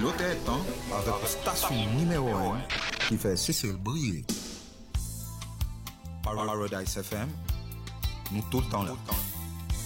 notre temps avec la station numéro 1 qui fait Cécile briller. Paradise FM, nous tout le temps là.